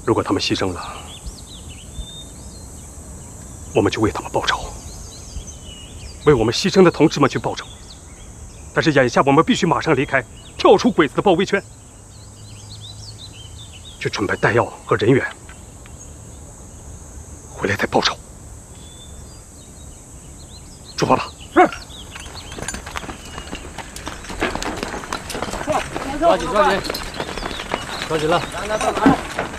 如果他们牺牲了，我们就为他们报仇，为我们牺牲的同志们去报仇。但是眼下我们必须马上离开，跳出鬼子的包围圈，去准备弹药和人员，回来再报仇。出发吧。是。抓紧，抓紧了。